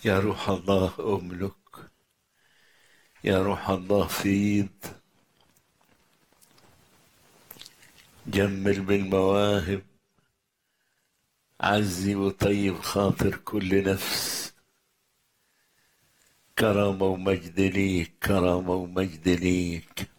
يا روح الله أملك، يا روح الله فيض، جمل بالمواهب، عزي وطيب خاطر كل نفس. كرامة ومجد ليك، كرامة ومجد ليك.